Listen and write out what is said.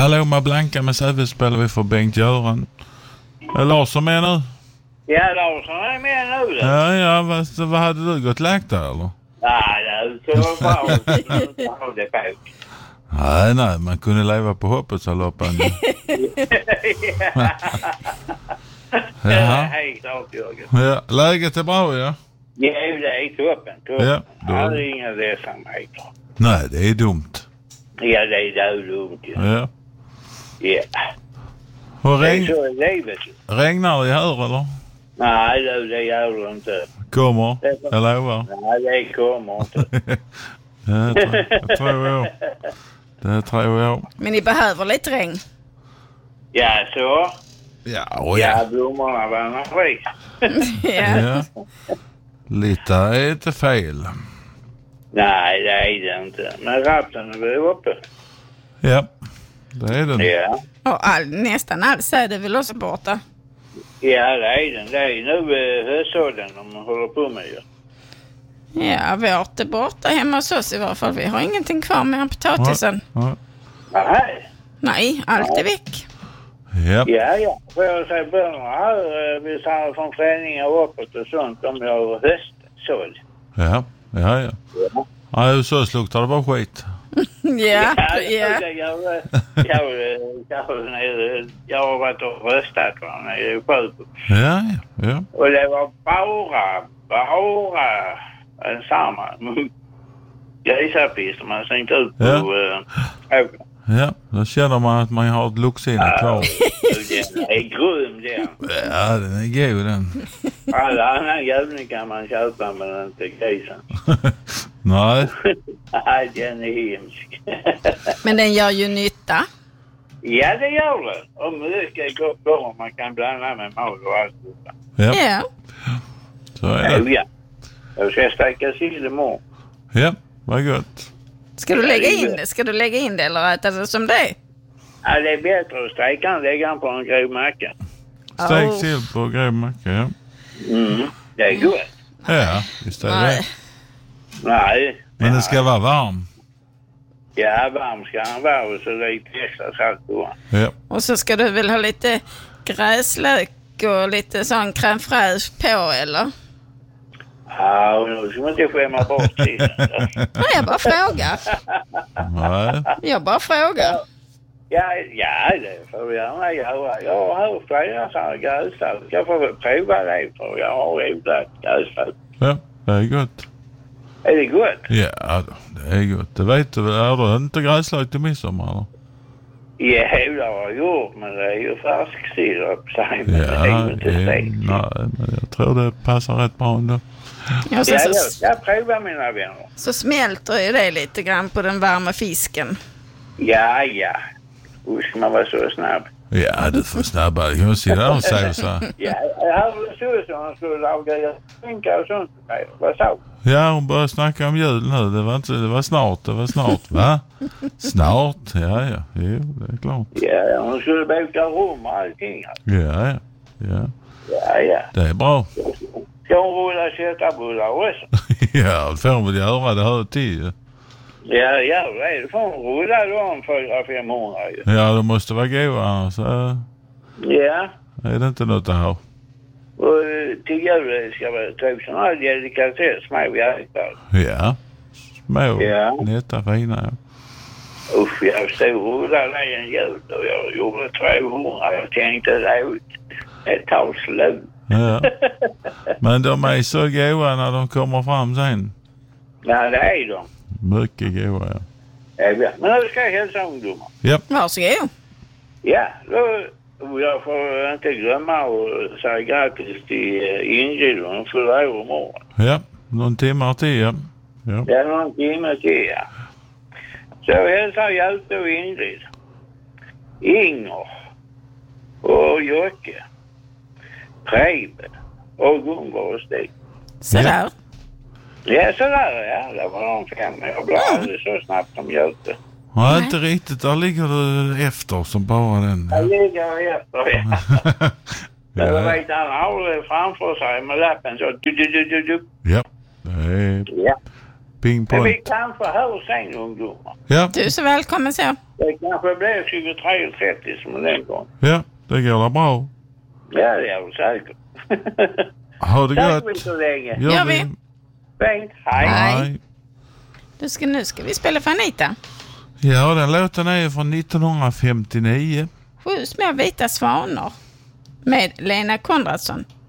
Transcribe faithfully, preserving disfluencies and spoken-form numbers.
Hallå med Blanka med Säve spelar vi för Bengt-Göran. Är Larsson med nu? Ja, Larsson är med nu. Då. Ja, ja, vad, vad hade du gått läkt där eller? Nej, det var bra. Det är Nej, nej, man kunde leva på hoppet så loppade han. Ja. Hej, klart, Jörgen. Ja, läget är bra, ja? Ja, det är toppen. toppen. Ja, då... Jag har inga ledsamheter. Nej, det är dumt. Ja, det är det dumt. Ja. Ja. Ja. Och regn... Det är så i livet. Regnar det här, eller? Nej, det, det gör det inte. Kommer, jag lovar. Nej, det kommer inte. Ja, det tror jag. Det tror jag. Men ni behöver lite regn. Ja, så. Ja, och ja. Ja, blommorna var energi. Ja. Ja. Lite är inte fel. Nej, det är det inte. Men rapsen är väl uppe. Ja, det är den. Ja. Och all, nästan all säd är väl också borta. Ja, det är den. Det är nu eh, höstsådden de håller på med. Ja. Ja, vårt är borta hemma hos oss i varje fall. Vi har ingenting kvar med potatisen. Ja. Nej. Nej, allt är väck. Ja. Ja, ja. Får jag säga bönderna här, vi säger från föreningar uppåt och sånt, de gör höstsådd. Ja, ja, ja. Ja. Ja, så luktar det bara skit. Ja, Ja, ja. jag, jag, jag, jag, jag har varit och röstat nere i Sjöbo. Ja, ja. Och det var bara, bara en samma grisapis som man sänkt ut på Ja. äh, åkern. Ja, då känner man att man har ett luktsinne kvar. Den är grym den. Ja, den är god den. Alla annan jävling kan man köpa men inte grisen. Nej. Nej, den är hemsk. Men den gör ju nytta. Ja, det gör det. Och mycket gott på man kan blanda med mat och allt. Ja, Ja. så är det. Ja, jag ska steka sill imorgon. Ja, vad gott. Ska du lägga in det? Ska du lägga in det eller äta det som det? Ja, det är bättre att steka än lägga den på en grov macka. Steg Oh. sill på grävmacka, ja. Mm, det är gott. Ja, visst är det. Nej. Nej. Men det ska vara varm. Ja, varm ska han vara och så lite extra salt på. Ja. Och så ska du väl ha lite gräslök och lite sån crème fraîche på, eller? Ja, och nu ska man inte skämma bort tiden. Nej, jag bara frågar. Nej. Jag bara frågar. Ja, ja, det får vi gärna göra. Jag har hört flera sådana gräslök. Jag får väl prova det för jag har odlat gräslök. Ja, det är gott. Är det gott? Ja, det är gott. Det vet du väl. Är det inte gräslök till midsommar, eller? Ja, det har jag gjort, men det är ju färsksidor på sig. Men det är Ja, ju inte det, stekt. nej, men jag tror det passar rätt bra ändå. Och så, Ja, så, jag, jag provar mina vänner. så smälter ju det lite grann på den varma fisken. Ja, ja. Hur ska man vara så snabb? Ja, du får snabba. Du kan sitta där och säga så här. Ja, jag hade så som han skulle laga skinka och sånt. Vad sa? Ja, hon börjar snacka om jul nu. Det var inte, det var snart, det var snart. Va? Snart? Ja, ja. Jo, det är klart. Ja, hon skulle boka rum och allting. Ja, ja. Ja, Ja, ja. det är bra. Ska hon rulla köttbullar också? Ja, det får hon väl göra. Det hör till. Ja, ja, det får hon rulla då om fyra femhundra ju. Ja, det måste vara goda annars äh, Ja. är det inte något att ha. Och till jul ska vara typ sån här delikatess med hjärtat. Ja. Små, Ja. nätta, fina. Ja. Usch, jag stod och rullade en jul och jag gjorde tvåhundra. Jag tänkte det är ett tag slut. Ja. Men de är så goda när de kommer fram sen. Ja, det är de. Mycket goda, ja. Ja, men nu ska jag hälsa ungdomar. Ja. Varsågod. Ja, då, jag får inte glömma att säga grattis till Ingrid. Hon fyller år imorgon. Ja, någon timmar till, ja. Ja. Det är någon timme till, ja. Så jag hälsar Hjalte och Ingrid. Inger. Och Jocke. Preben. Och Gunvor och Stig. Sådär. Ja, sådär, ja. Det var de fem. Jag blev aldrig så snabbt som Hjalte. Ja, inte riktigt. Där ligger du efter som bara den. Jag ligger efter, ja. Men jag Ja, vet han har framför sig med lappen så du du du du du. ja. Det är Ja. ping Men vi pong. kanske hör sen ungdomar. Ja, Du är så välkommen så. Det kanske blir tjugotre trettio som den gång. Ja, det går bra. Ja, det är jag säkert. Ha det Tack gott. så länge. Gör vi. Fint. Hej. Hej. Du ska, nu ska vi spela för Anita. Ja, den låten är från nittonhundrafemtionio. Sju små vita svanor med Lena Konradsson.